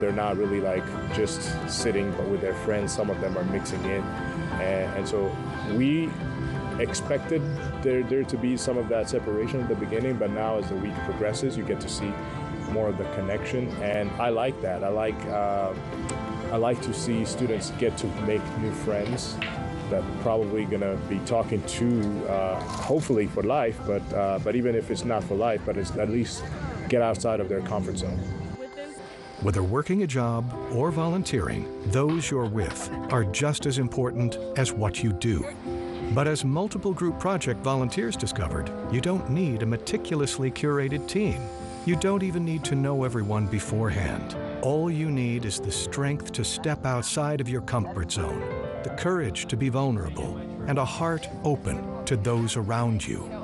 They're not really like just sitting but with their friends. Some of them are mixing in. And so we expected there to be some of that separation at the beginning, but now as the week progresses, you get to see more of the connection. And I like that. I like to see students get to make new friends that probably gonna be talking to, hopefully for life, but even if it's not for life, but it's at least get outside of their comfort zone. Whether working a job or volunteering, those you're with are just as important as what you do. But as multiple group project volunteers discovered, you don't need a meticulously curated team. You don't even need to know everyone beforehand. All you need is the strength to step outside of your comfort zone, the courage to be vulnerable, and a heart open to those around you.